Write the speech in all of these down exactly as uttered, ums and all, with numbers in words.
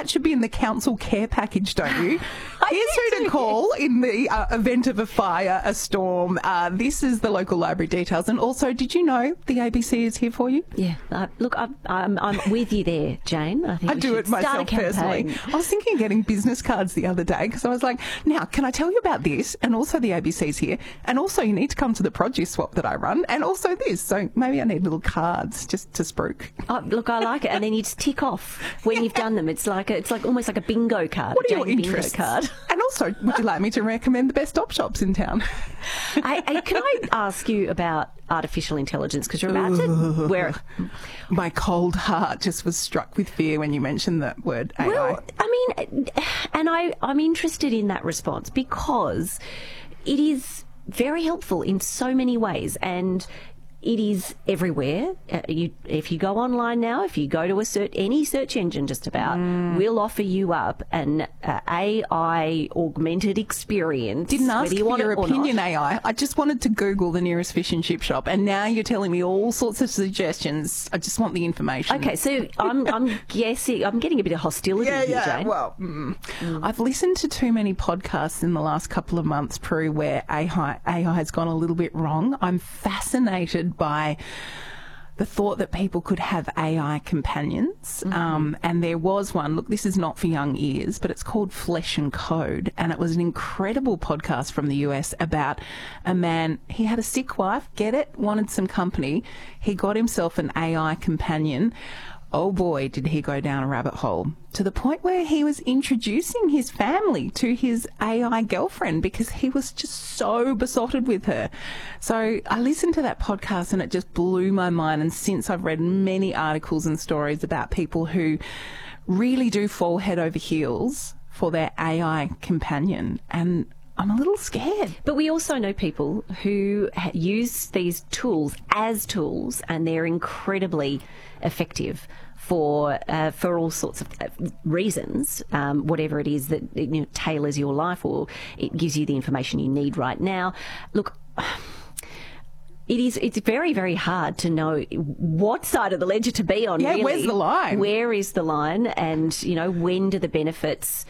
should be in the council care package, don't you? Here's who to call in the uh, event of a fire, a storm. Uh, this is the local library details. And also, did you know the A B C is here for you? Yeah. Uh, look, I'm, I'm, I'm with you there, Jane. I think I we do should it myself start a personally. campaign. I was thinking of getting business cards the other day because I was like, now, can I tell you about this? And also the A B C's here. And also you need to come to the produce swap that I run. And also this. So maybe I need little cards just to spruik. Oh, look, I like it. And then you just tick off when yeah. you've done them. It's like a, it's like almost like a bingo card. What are Jane your interests? Bingo card. And also, would you like me to recommend the best op shops in town? I, I, can I ask you about artificial intelligence? Because you're about to... Where... My cold heart just was struck with fear when you mentioned that word A I. Well, I mean, and I, I'm interested in that response because it is very helpful in so many ways, and it is everywhere. Uh, you, if you go online now, if you go to a search, any search engine just about, mm. will offer you up an uh, A I augmented experience. Didn't ask you for want your it or opinion, not. A I. I just wanted to Google the nearest fish and chip shop, and now you're telling me all sorts of suggestions. I just want the information. Okay, so I'm, I'm guessing, I'm getting a bit of hostility yeah, here, yeah. Jane. Well, mm. Mm. I've listened to too many podcasts in the last couple of months, Prue, where A I, A I has gone a little bit wrong. I'm fascinated by the thought that people could have A I companions. Mm-hmm. Um, and there was one, look, this is not for young ears, but it's called Flesh and Code. And it was an incredible podcast from the U S about a man, he had a sick wife, get it, wanted some company. He got himself an A I companion. Oh boy, did he go down a rabbit hole, to the point where he was introducing his family to his A I girlfriend because he was just so besotted with her. So I listened to that podcast and it just blew my mind. And since I've read many articles and stories about people who really do fall head over heels for their A I companion, and I'm a little scared. But we also know people who ha- use these tools as tools, and they're incredibly effective for uh, for all sorts of uh, reasons, um, whatever it is that, you know, tailors your life, or it gives you the information you need right now. Look, it is, it's very, very hard to know what side of the ledger to be on, yeah, really. Where's the line? Where is the line? And, you know, when do the benefits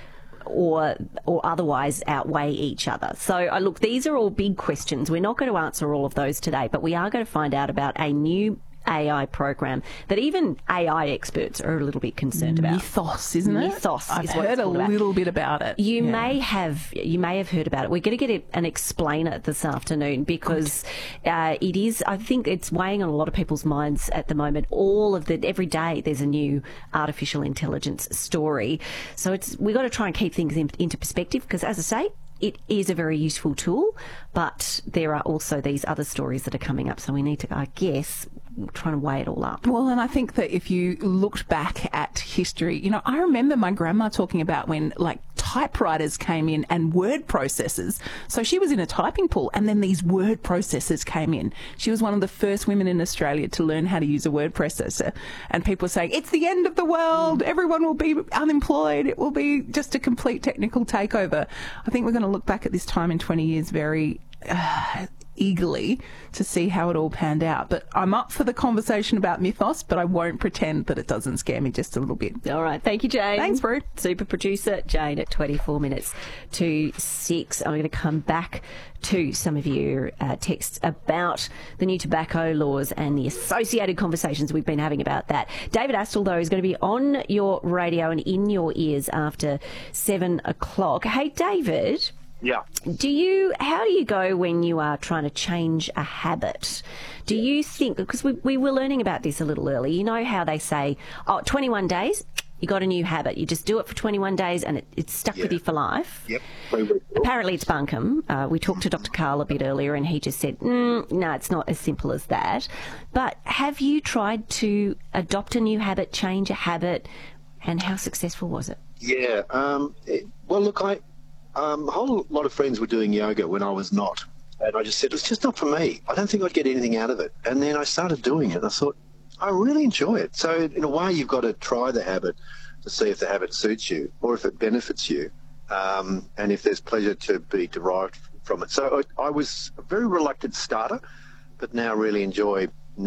or or otherwise outweigh each other? So, uh, look, these are all big questions. We're not going to answer all of those today, but we are going to find out about a new A I program that even A I experts are a little bit concerned about. Mythos, isn't it? Mythos. I've is what heard it's a called about. little bit about it. You yeah. may have you may have heard about it. We're going to get a, an explainer this afternoon because uh, it is. I think it's weighing on a lot of people's minds at the moment. All of the every day there's a new artificial intelligence story. So it's we've got to try and keep things in, into perspective because, as I say, it is a very useful tool, but there are also these other stories that are coming up. So we need to, I guess, trying to weigh it all up. Well, and I think that if you looked back at history, you know, I remember my grandma talking about when, like, typewriters came in and word processors. So she was in a typing pool, and then these word processors came in. She was one of the first women in Australia to learn how to use a word processor. And people were saying, it's the end of the world. Everyone will be unemployed. It will be just a complete technical takeover. I think we're going to look back at this time in twenty years very uh, eagerly to see how it all panned out. But I'm up for the conversation about mythos, but I won't pretend that it doesn't scare me just a little bit. All right. Thank you, Jane. Thanks, Bru. Super producer Jane at twenty-four minutes to six. I'm going to come back to some of your uh, texts about the new tobacco laws and the associated conversations we've been having about that. David Astle, though, is going to be on your radio and in your ears after seven o'clock. Hey, David. Yeah. Do you, how do you go when you are trying to change a habit? Do you think, because we, we were learning about this a little early, you know how they say, oh, twenty-one days, you got a new habit. You just do it for twenty-one days and it, it's stuck yeah. with you for life. Yep. Apparently it's bunkum. Uh, we talked to Doctor Carl a bit earlier and he just said, mm, no, it's not as simple as that. But have you tried to adopt a new habit, change a habit, and how successful was it? Yeah. Um, it, well, look, I... Um, a whole lot of friends were doing yoga when I was not. And I just said, it's just not for me. I don't think I'd get anything out of it. And then I started doing it. And I thought, I really enjoy it. So in a way, you've got to try the habit to see if the habit suits you or if it benefits you, um, and if there's pleasure to be derived from it. So I, I was a very reluctant starter, but now really enjoy,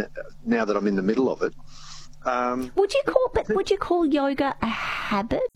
now that I'm in the middle of it. Um, would you call but would you call yoga a habit,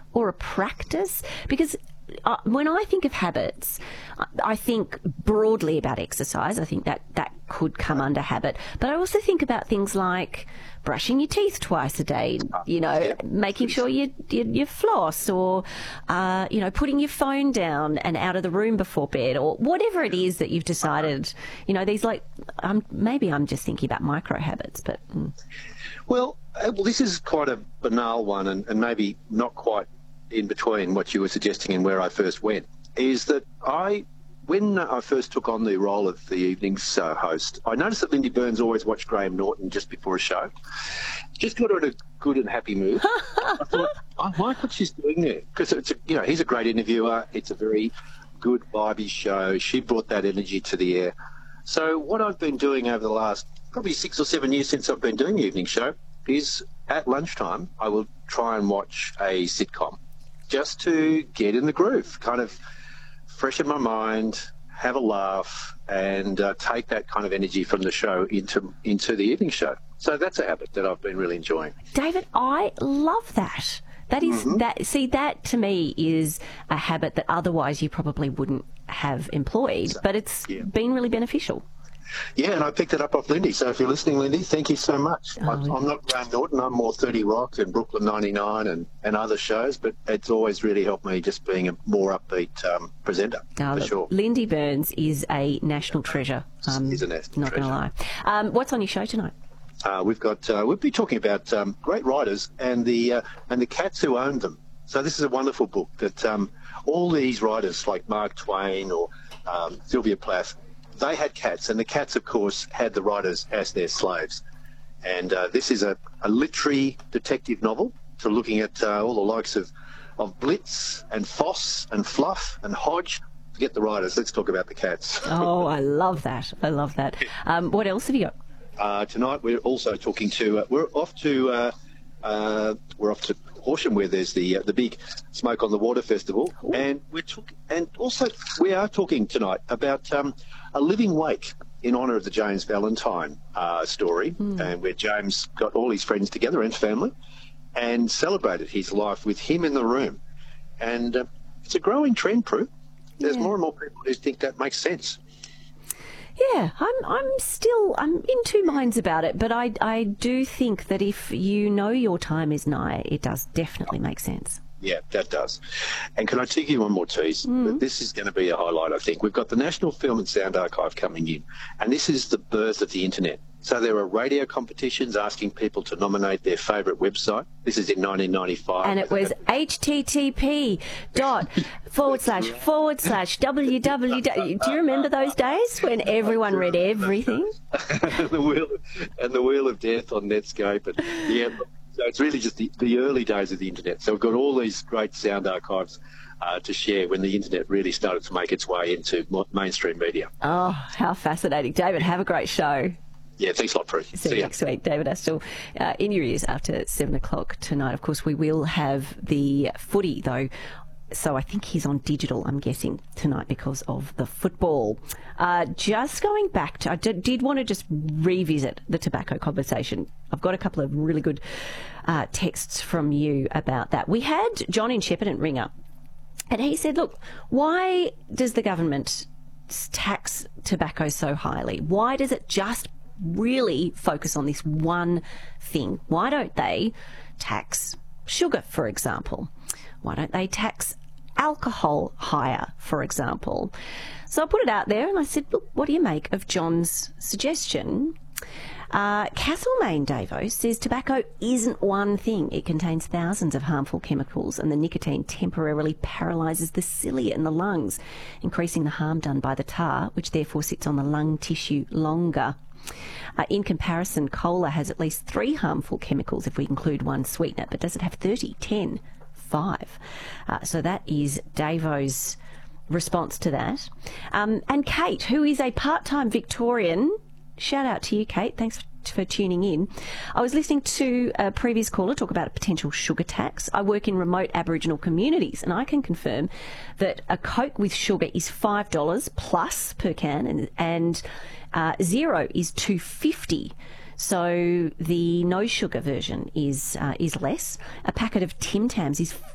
or a practice? Because uh, when I think of habits, I think broadly about exercise. I think that that could come under habit. But I also think about things like brushing your teeth twice a day, you know, yeah. making sure you, you, you floss, or, uh, you know, putting your phone down and out of the room before bed, or whatever it is that you've decided, you know, these like, um, maybe I'm just thinking about micro habits, but... Mm. Well, uh, well, this is quite a banal one, and, and maybe not quite in between what you were suggesting and where I first went, is that I... When I first took on the role of the evening's uh, host, I noticed that Lindy Burns always watched Graham Norton just before a show. Just got her in a good and happy mood. I thought, I like what she's doing there, because it's a, you know, he's a great interviewer. It's a very good vibey show. She brought that energy to the air. So what I've been doing over the last probably six or seven years since I've been doing the evening show is at lunchtime I will try and watch a sitcom just to get in the groove, kind of freshen my mind, have a laugh, and uh, take that kind of energy from the show into into the evening show. So that's a habit that I've been really enjoying. David, I love that. That is mm-hmm. that. See, that to me is a habit that otherwise you probably wouldn't have employed, but it's yeah. been really beneficial. Yeah, and I picked it up off Lindy. So if you're listening, Lindy, thank you so much. Oh, I'm, I'm not Graham Norton. I'm more thirty Rock and Brooklyn ninety-nine and, and other shows, but it's always really helped me just being a more upbeat um, presenter, oh, for look, sure. Lindy Burns is a national treasure. Um, He's a national not treasure. Not going to lie. Um, what's on your show tonight? Uh, we've got. Uh, we'll be talking about um, great writers and the uh, and the cats who owned them. So this is a wonderful book that um, all these writers like Mark Twain or um, Sylvia Plath, they had cats, and the cats, of course, had the writers as their slaves. And uh, this is a, a literary detective novel, so looking at uh, all the likes of, of Blitz and Foss and Fluff and Hodge. Forget the writers, let's talk about the cats. Oh, I love that. I love that. Um, what else have you got? Uh, tonight we're also talking to, uh, we're off to, uh, uh, we're off to Horsham, where there's the uh, the big Smoke on the Water festival. Ooh. and we're talk- and also we are talking tonight about um, a living wake in honour of the James Valentine uh, story, mm. and where James got all his friends together and family and celebrated his life with him in the room. And uh, it's a growing trend, Prue. There's yeah. more and more people who think that makes sense. Yeah, I'm I'm still I'm in two minds about it, but I I do think that if you know your time is nigh, it does definitely make sense. Yeah, that does. And can I take you one more tease? Mm. This is going to be a highlight, I think. We've got the National Film and Sound Archive coming in, and this is the birth of the internet. So there are radio competitions asking people to nominate their favourite website. This is in nineteen ninety-five. And it was H T T P dot forward slash forward slash W W W. Do you remember those days when everyone read everything? and, the wheel, and the Wheel of Death on Netscape. And, yeah, so it's really just the, the early days of the internet. So we've got all these great sound archives uh, to share when the internet really started to make its way into mainstream media. Oh, how fascinating. David, have a great show. Yeah, thanks a lot, Prue. See, See you next week. David Astle, uh, in your ears after seven o'clock tonight. Of course, we will have the footy, though. So I think he's on digital, I'm guessing, tonight because of the football. Uh, just going back to, I did, did want to just revisit the tobacco conversation. I've got a couple of really good uh, texts from you about that. We had John in Shepparton ring up, and he said, look, why does the government tax tobacco so highly? Why does it just really focus on this one thing? Why don't they tax sugar, for example? Why don't they tax alcohol higher, for example? So I put it out there and I said, look, what do you make of John's suggestion? Uh, Castlemaine, Davo, says tobacco isn't one thing. It contains thousands of harmful chemicals, and the nicotine temporarily paralyses the cilia in the lungs, increasing the harm done by the tar, which therefore sits on the lung tissue longer. Uh, in comparison, cola has at least three harmful chemicals if we include one sweetener, but does it have thirty? ten? five. Uh, so that is Davo's response to that. Um, and Kate, who is a part-time Victorian, shout out to you, Kate. Thanks for tuning in. I was listening to a previous caller talk about a potential sugar tax. I work in remote Aboriginal communities, and I can confirm that a Coke with sugar is five dollars plus per can, and, and uh, zero is two dollars fifty. So the no sugar version is uh, is less. A packet of Tim Tams is